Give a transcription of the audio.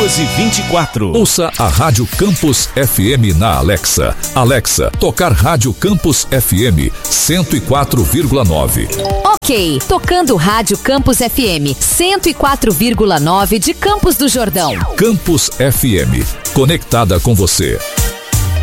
1224. Ouça a Rádio Campus FM na Alexa. Alexa, tocar Rádio Campus FM 104,9. Ok, tocando Rádio Campus FM 104,9 de Campos do Jordão. Campus FM, conectada com você.